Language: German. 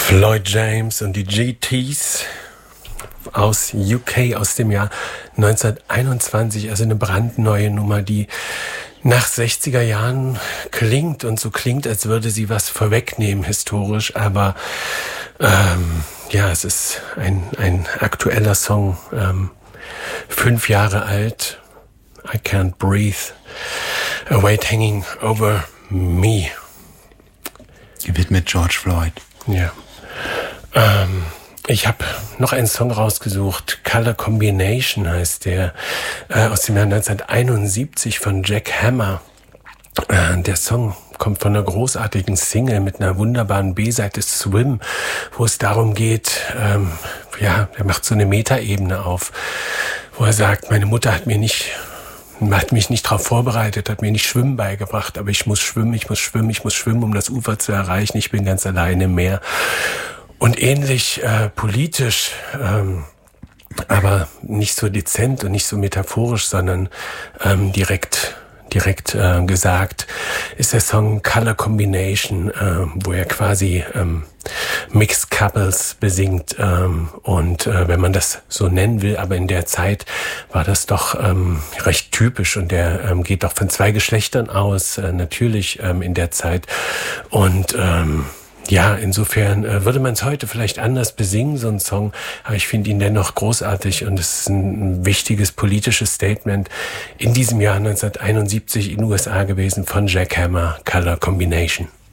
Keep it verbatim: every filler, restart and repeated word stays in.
Floyd James und die G Ts aus U K aus dem Jahr neunzehnhunderteinundzwanzig, also eine brandneue Nummer, die nach sechziger Jahren klingt und so klingt, als würde sie was vorwegnehmen historisch, aber ähm, ja, es ist ein, ein aktueller Song, ähm, fünf Jahre alt. I can't breathe, a weight hanging over me. Gewidmet George Floyd. Ja. Ähm, ich habe noch einen Song rausgesucht. Color Combination heißt der, äh, aus dem Jahr neunzehnhunderteinundsiebzig von Jack Hammer. Äh, der Song kommt von einer großartigen Single mit einer wunderbaren B-Seite Swim, wo es darum geht, ähm, ja, er macht so eine Metaebene auf, wo er sagt, meine Mutter hat mir nicht hat mich nicht darauf vorbereitet, hat mir nicht Schwimmen beigebracht, aber ich muss schwimmen, ich muss schwimmen, ich muss schwimmen, um das Ufer zu erreichen. Ich bin ganz alleine im Meer. Und ähnlich äh, politisch, ähm, aber nicht so dezent und nicht so metaphorisch, sondern ähm, direkt direkt äh, gesagt, ist der Song Color Combination, äh, wo er quasi ähm, Mixed Couples besingt, ähm, und äh, wenn man das so nennen will, aber in der Zeit war das doch ähm, recht typisch und der ähm, geht doch von zwei Geschlechtern aus, äh, natürlich ähm, in der Zeit und ähm, ja, insofern äh, würde man es heute vielleicht anders besingen, so ein Song, aber ich finde ihn dennoch großartig und es ist ein, ein wichtiges politisches Statement in diesem Jahr neunzehnhunderteinundsiebzig in den U S A gewesen von Jack Hammer, Color Combination.